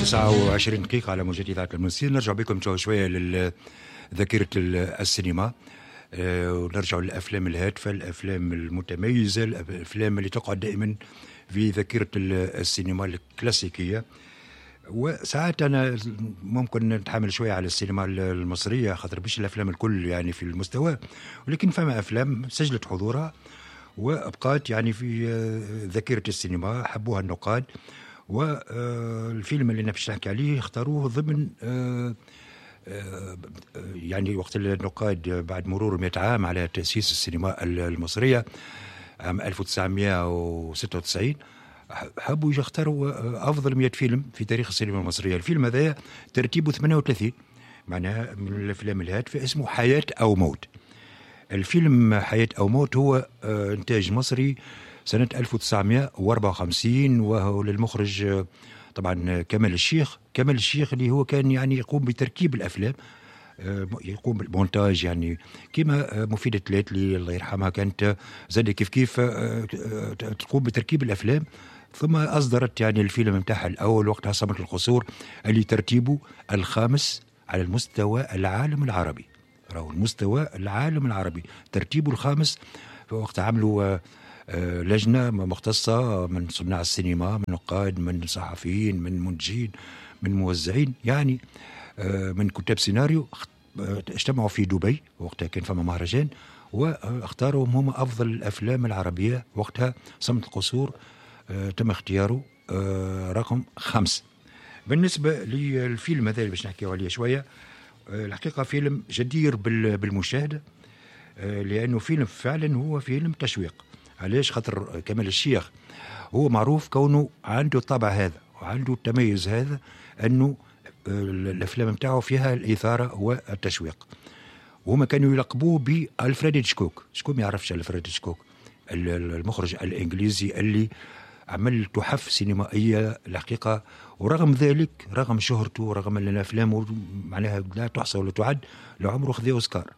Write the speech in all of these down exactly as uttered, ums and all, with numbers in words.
تسعة وعشرين دقيقة على موجات إذاعة المنسين. نرجع بكم شوية لذاكرة السينما، ونرجع للأفلام الهادفة، الأفلام المتميزة، الأفلام اللي تقعد دائما في ذاكرة السينما الكلاسيكية. وساعات أنا ممكن نتحامل شوية على السينما المصرية خاطر بيش الأفلام الكل يعني في المستوى، ولكن فما أفلام سجلت حضورها وأبقات يعني في ذاكرة السينما، حبوها النقاد. والفيلم اللي أنا باش نحكي عليه اختاروه ضمن يعني وقت النقاد بعد مرور مئة عام على تأسيس السينما المصرية عام ألف وتسعمئة وستة وتسعين، حبوا يختاروا أفضل مئة فيلم في تاريخ السينما المصرية. الفيلم هذا ترتيبه ثمانية وثلاثين، معناها من الأفلام الهادفة، اسمه حياة أو موت. الفيلم حياة أو موت هو إنتاج مصري سنة ألف وتسعمئة وأربعة وخمسين، وهو للمخرج طبعا كمال الشيخ. كمال الشيخ اللي هو كان يعني يقوم بتركيب الأفلام، يقوم بالمونتاج، يعني كما مفيدة تلاتلي الله يرحمها كانت زاد كيف كيف تقوم بتركيب الأفلام. ثم أصدرت يعني الفيلم متاعها الأول وقتها صمت القصور، اللي ترتيبه الخامس على المستوى العالم العربي. راهو المستوى العالم العربي ترتيبه الخامس. وقتها عملوا لجنة مختصة من صناع السينما، من نقاد، من صحفيين، من منتجين، من موزعين، يعني من كتاب سيناريو، اجتمعوا في دبي وقتها كان فما مهرجان، واختاروا هم أفضل الأفلام العربية. وقتها صمت القصور تم اختياره رقم خمس. بالنسبة للفيلم هذا اللي باش نحكي عليه شوية، الحقيقة فيلم جدير بالمشاهدة، لأنه فيلم فعلا هو فيلم تشويق. علاش؟ خاطر كمال الشيخ هو معروف كونه عنده الطابع هذا وعنده التميز هذا، أنه الأفلام متاعه فيها الإثارة والتشويق. وهما كانوا يلقبوه بألفريد هيتشكوك. شكون ما يعرفش ألفريد هيتشكوك، المخرج الإنجليزي اللي عمل تحف سينمائية الحقيقة. ورغم ذلك، رغم شهرته، رغم أن الأفلام معناها لا تحصى ولا تعد، لعمره خذ أوسكار.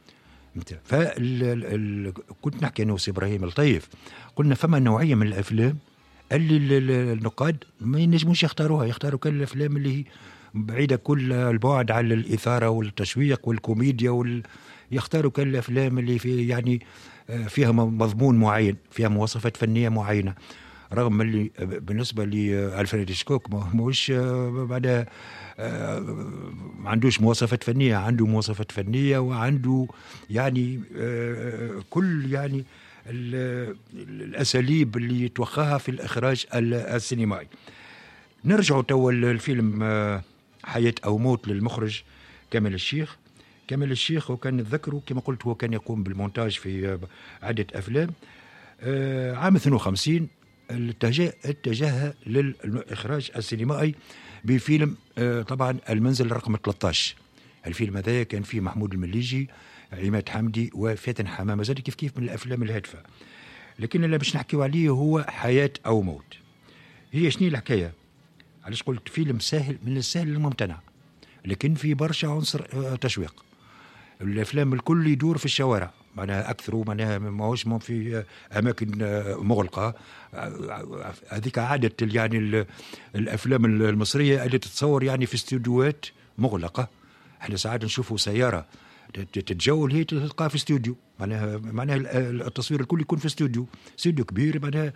فال كنت نحكي أنا وسي إبراهيم الطيف، قلنا فما نوعية من الأفلام اللي النقاد ما ينجموش يختاروها، يختاروا كل الأفلام اللي هي بعيدة كل البعد على الإثارة والتشويق والكوميديا وال... يختاروا كل الأفلام اللي في يعني فيها مضمون معين، فيها مواصفات فنية معينة. رغم اللي بالنسبة لألفريد هيتشكوك ماهوش بعدها ما عندوش مواصفات فنية، عنده مواصفات فنية وعنده يعني كل يعني الأساليب اللي توخاها في الإخراج السينمائي. نرجع توا الفيلم حياة أو موت للمخرج كمال الشيخ. كمال الشيخ وكان نتذكره كما قلت هو كان يقوم بالمونتاج في عدة أفلام. عام اثنين وخمسين اتجه اتجه للإخراج السينمائي بفيلم طبعا المنزل رقم ثلاثة عشر. الفيلم هذا كان فيه محمود المليجي، عماد حمدي، وفاتن حمامة، زاد كيف كيف من الأفلام الهادفة. لكن اللي باش نحكيو عليه هو حياة أو موت. هي شنو الحكاية؟ علاش قلت فيلم سهل، من السهل للممتنع، لكن في برشا عنصر تشويق. الأفلام الكل يدور في الشوارع، معناها أكثر، معناها ماهوش في أماكن مغلقة. هذيك عادة يعني الأفلام المصرية اللي تتصور يعني في استوديوهات مغلقة. احنا ساعات نشوفوا سيارة تتجول هي تلقاها في استوديو، معناها معناها التصوير الكل يكون في استوديو، استوديو كبير معناها.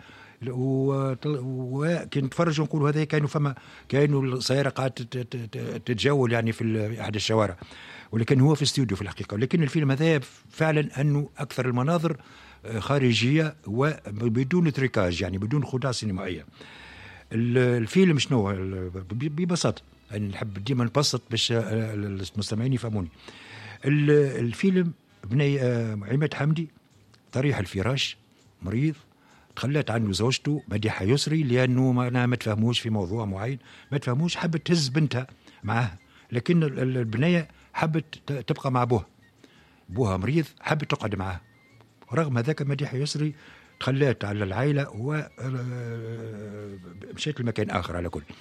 وكان نتفرج ونقول هذا كانوا فما كانوا السيارة قاعدة تتجول يعني في أحد الشوارع، ولكن هو في استوديو في الحقيقة. ولكن الفيلم هذا فعلا أنه أكثر المناظر خارجية وبدون تريكاج، يعني بدون خداع سينمائية. الفيلم شنو ببساطة، يعني نحب ديما نبسط باش المستمعين يفهموني. الفيلم بني عماد حمدي طريح الفراش، مريض، تخلت عنه زوجته مديحة يسري، لأنه ما ما تفهموش في موضوع معين، ما تفهموش، حبت تهز بنتها معها، لكن البنية حبت تبقى مع بوها، بوها مريض، حبت تقعد معها. رغم هذاك مديحة يسري تخلت على العائلة ومشيت لمكان آخر. على كل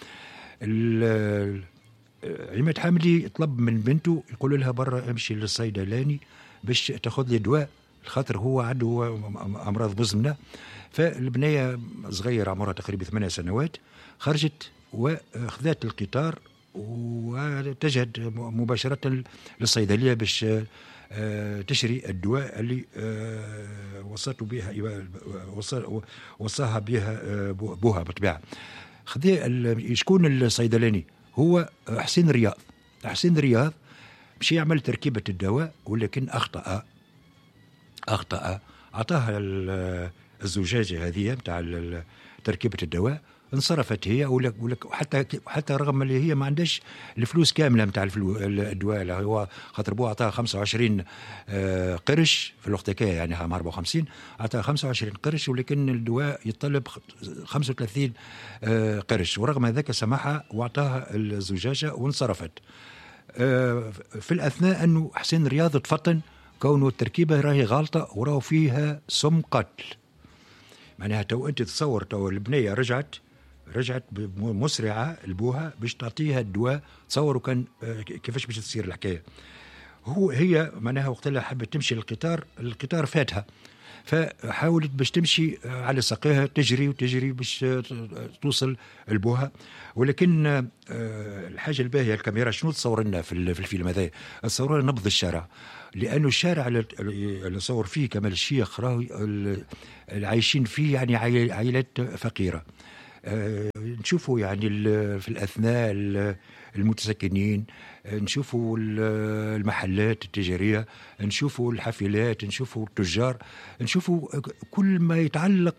عماد حمدي طلب من بنته، يقول لها برا امشي للصيدلاني باش تاخذ لي دواء، الخاطر هو عنده أمراض مزمنة. فالبنية صغيرة عمرها تقريبا ثمانية سنوات، خرجت وخذت القطار واتجهت مباشرة للصيدلية باش تشري الدواء اللي وصلت بها وصاها بها بوها بالطبيعة. خذي شكون الصيدلاني؟ هو حسين رياض. حسين رياض مشي يعمل تركيبة الدواء ولكن أخطأ أخطأ أعطاها الزجاجة هذه متاع تركيبة الدواء، انصرفت هي ولك ولك حتى حتى رغم اللي هي ما عندهاش الفلوس كامله نتاع الدواء. هو خاطر بو عطاها خمسة وعشرين قرش في الوقت كان يعني أربعة وخمسين، عطاها خمسة وعشرين قرش ولكن الدواء يتطلب خمسة وثلاثين قرش، ورغم ذلك سمحها واعطاها الزجاجه وانصرفت. في الاثناء انه حسين رياض تفطن كونه التركيبه راهي غالطه وراهو فيها سم قتل. معناها تو انت تصور تو البنيه رجعت رجعت مسرعه لبوها باش تعطيها الدواء، تصوروا كان كيفاش باش تصير الحكايه. هو هي معناها وقت اللي حبت تمشي للقطار، القطار فاتها، فحاولت باش تمشي على ساقيها تجري وتجري باش توصل لبوها. ولكن الحاجه الباهيه الكاميرا شنو تصور لنا في الفيلم هذا؟ تصور نبض الشارع، لانه الشارع اللي صور فيه كمال الشيخ راهو عايشين فيه يعني عائلات فقيره. نشوفوا يعني في الأثناء المتسكنين، نشوفوا المحلات التجارية، نشوفوا الحافلات، نشوفوا التجار، نشوفوا كل ما يتعلق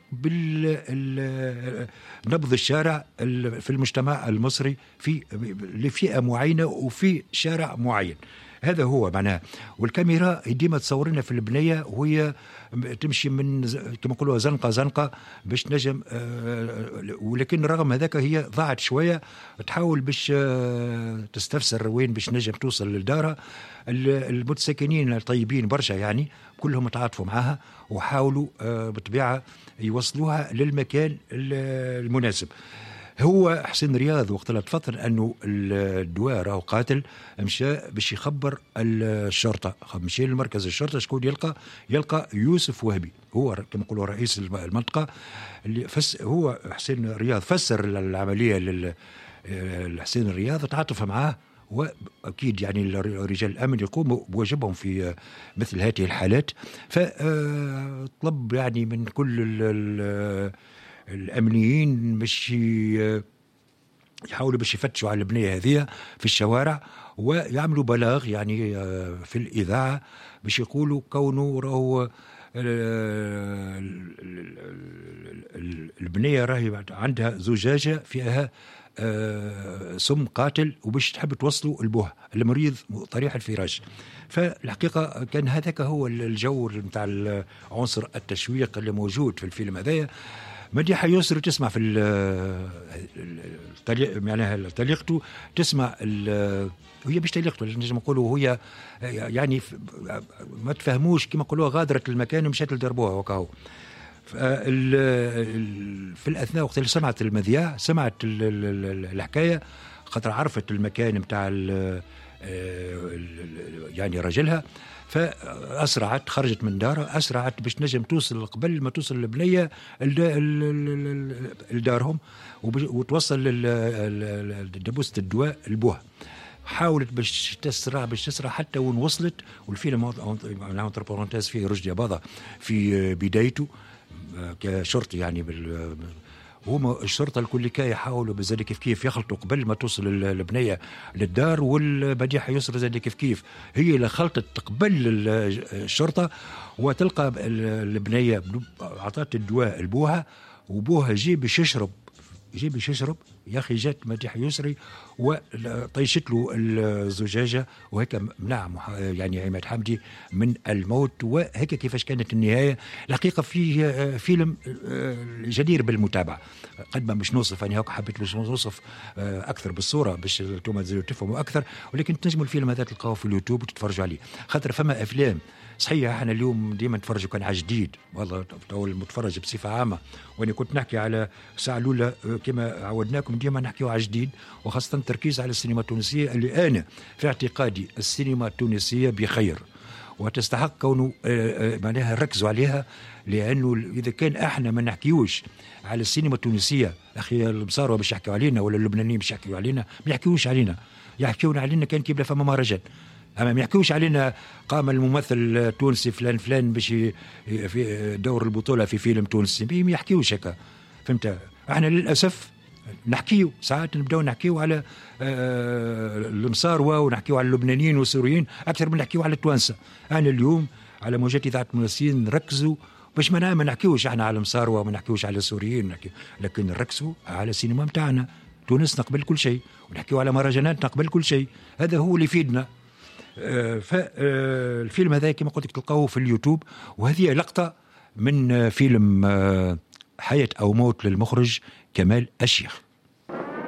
بنبض الشارع في المجتمع المصري في لفئة معينة وفي شارع معين. هذا هو معناه. والكاميرا ديما تصورنا في البنية وهي تمشي من كما نقولوا زنقة زنقة باش نجم، ولكن رغم هذاك هي ضاعت شوية تحاول باش تستفسر وين باش نجم توصل لدارها. المتسكنين الطيبين برشا يعني كلهم تعاطفوا معها وحاولوا بالطبيعة يوصلوها للمكان المناسب. هو حسين رياض وقت اللي تفطن انه الدواء راهو قاتل، مشى باش يخبر الشرطه، مشى لمركز الشرطه. شكون يلقى؟ يلقى يوسف وهبي، هو كما نقولوا رئيس المنطقه اللي فس. هو حسين رياض فسر العمليه لحسين رياض، تعاطف معاه، واكيد يعني رجال الامن يقوموا بواجبهم في مثل هذه الحالات. فطلب يعني من كل الامنيين باش يحاولوا باش يفتشوا على البنيه هذه في الشوارع ويعملوا بلاغ يعني في الاذاعه باش يقولوا كونه راهو البنيه راهي عندها زجاجه فيها سم قاتل وباش تحب توصلوا لبوها المريض طريح الفراش. فالحقيقه كان هذاك هو الجو نتاع عنصر التشويق اللي موجود في الفيلم هذايا. مديحة يسري تسمع في الطريق معناها طريقته، تسمع هي مش طريقته نجم نقولوا هي يعني ما تفهموش كما نقولوا غادرت المكان ومشات لدربوها وكاهو. في الأثناء وقت اللي سمعت المذياع سمعت الحكاية خاطر عرفت المكان متاع يعني رجلها، فأسرعت خرجت من دارها أسرعت باش نجم توصل قبل ما توصل البنية لدارهم وتوصل لدبوسة الدواء لبوها. حاولت باش تسرع باش تسرع حتى وين وصلت. والفيلم نعمل بارونتيز فيه رشدي أباظة في بدايته كشرطي يعني بال هما الشرطة الكل كي يحاولوا بذلك كيف كيف يخلطوا قبل ما توصل البنية للدار. والمديحة يسرى زي كيف كيف هي اللي خلطت قبل الشرطة وتلقى البنية عطات الدواء لبوها وبوها جي باش يشرب جي باش يشرب يا أخي جات مديحة يسري وطيشت له الزجاجة وهيك منع يعني عماد حمدي من الموت. وهيك كيفاش كانت النهاية. الحقيقة فيه فيلم جدير بالمتابعة. قد ما مش نوصف أنا هيك حبيت باش نوصف أكثر بالصورة باش انتم تفهموا أكثر، ولكن تنجموا الفيلم هذا تلقاوه في اليوتيوب وتتفرجوا عليه. خاطر فما أفلام صحيح احنا اليوم ديما نتفرجوا كان على جديد والله تو المتفرج بصفه عامه، وانا كنت نحكي على الساعه الاولى كما عودناكم ديما نحكيوا على جديد وخاصه التركيز على السينما التونسيه اللي انا في اعتقادي السينما التونسيه بخير وتستحق كونه معناها ركزوا عليها لانه اذا كان احنا ما نحكيوش على السينما التونسيه، اخي المصاروه باش يحكيوا علينا ولا اللبنانيين باش يحكيوا علينا، ما يحكيوش علينا، يحكيون علينا كان كيبدا فما مهرجان. اما ما يحكيوش علينا قام الممثل التونسي فلان فلان باش في دور البطوله في فيلم تونسي، ما يحكيوش هكا، فهمت؟ احنا للاسف نحكيو ساعات نبداو نحكيو على المصاروه ونحكيو على اللبنانيين والسوريين اكثر من نحكيو على التوانسه. انا اليوم على موجات اذاعه المنسيين نركزوا باش ما ما نحكيوش احنا على المصاروه وما نحكيوش على السوريين، لكن نركزوا على السينما نتاعنا. تونس نقبل كل شيء، ونحكيو على مهرجانات نقبل كل شيء، هذا هو اللي يفيدنا. فالفيلم هذا كما قلت لك تلقاوه في اليوتيوب، وهذه لقطة من فيلم حياة أو موت للمخرج كمال الشيخ.